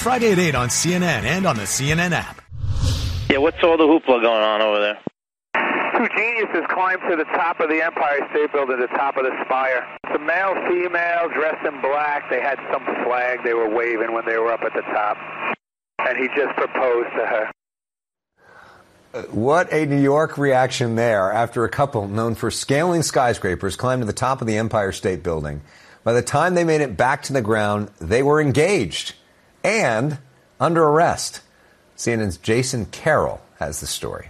Friday at 8 on CNN and on the CNN app. Yeah, what's all the hoopla going on over there? Two geniuses climbed to the top of the Empire State Building, the top of the spire. It's a male, female, dressed in black. They had some flag they were waving when they were up at the top. And he just proposed to her. What a New York reaction there after a couple known for scaling skyscrapers climbed to the top of the Empire State Building. By the time they made it back to the ground, they were engaged and under arrest. CNN's Jason Carroll has the story.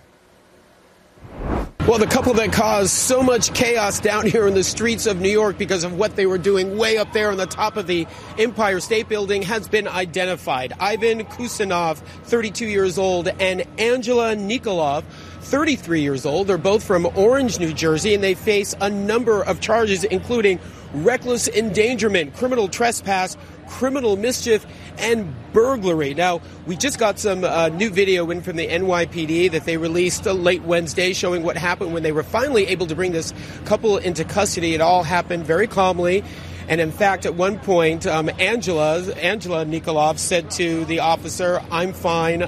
Well, the couple that caused so much chaos down here in the streets of New York because of what they were doing way up there on the top of the Empire State Building has been identified. Ivan Kusanov, 32 years old, and Angela Nikolov, 33 years old. They're both from Orange, New Jersey, and they face a number of charges, including reckless endangerment, criminal trespass, criminal mischief, and burglary. Now, we just got some new video in from the NYPD that they released late Wednesday showing what happened when they were finally able to bring this couple into custody. It all happened very calmly. And in fact, at one point, Angela Nikolov said to the officer, I'm fine.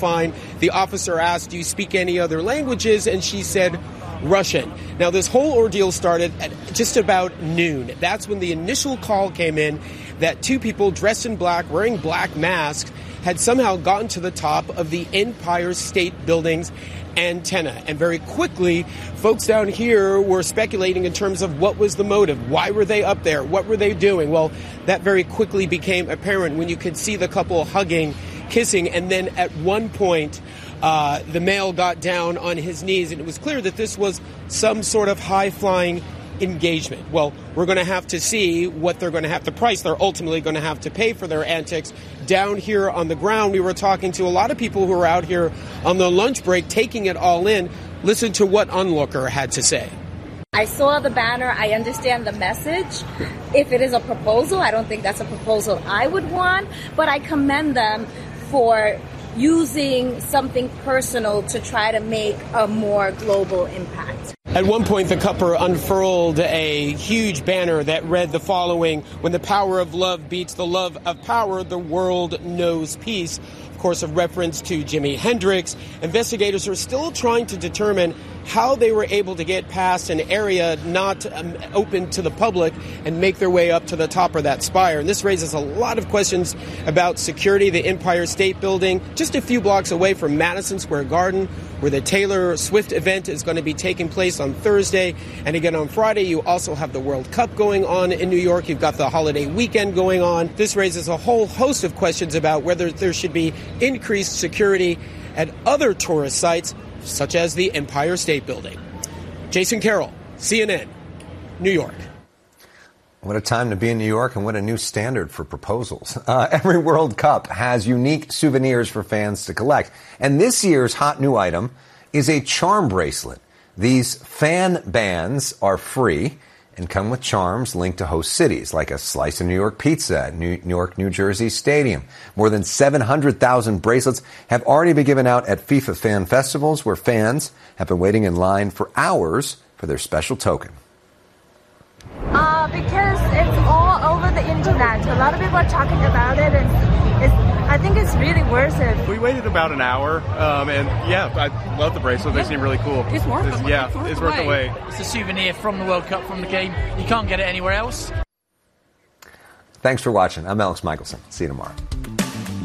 The officer asked, do you speak any other languages? And she said, Russian. Now, this whole ordeal started at just about noon. That's when the initial call came in that two people dressed in black, wearing black masks, had somehow gotten to the top of the Empire State Building's antenna. And very quickly, folks down here were speculating in terms of what was the motive. Why were they up there? What were they doing? Well, that very quickly became apparent when you could see the couple hugging, kissing, and then at one point, the male got down on his knees, and it was clear that this was some sort of high-flying engagement. Well, we're going to have to see what they're going to have, the price they're ultimately going to have to pay for their antics. Down here on the ground, we were talking to a lot of people who were out here on the lunch break, taking it all in. Listen to what onlooker had to say. I saw the banner. I understand the message. If it is a proposal, I don't think that's a proposal I would want, but I commend them for using something personal to try to make a more global impact. At one point, the couple unfurled a huge banner that read the following: when the power of love beats the love of power, the world knows peace. Of course, a reference to Jimi Hendrix. Investigators are still trying to determine how they were able to get past an area not open to the public and make their way up to the top of that spire. And this raises a lot of questions about security. The Empire State Building, just a few blocks away from Madison Square Garden, where the Taylor Swift event is going to be taking place on Thursday. And again, on Friday, you also have the World Cup going on in New York. You've got the holiday weekend going on. This raises a whole host of questions about whether there should be increased security at other tourist sites, such as the Empire State Building. Jason Carroll, CNN, New York. What a time to be in New York, and what a new standard for proposals. Every World Cup has unique souvenirs for fans to collect. And this year's hot new item is a charm bracelet. These fan bands are free and come with charms linked to host cities, like a slice of New York pizza at New York, New Jersey Stadium. More than 700,000 bracelets have already been given out at FIFA fan festivals, where fans have been waiting in line for hours for their special token. Because it's all over the internet. A lot of people are talking about it, and I think it's really worth it. We waited about an hour, and yeah, I love the bracelet. They seem really cool. It's worth it. It's worth the wait. It's a souvenir from the World Cup, from the game. You can't get it anywhere else. Thanks for watching. I'm Alex Michelson. See you tomorrow.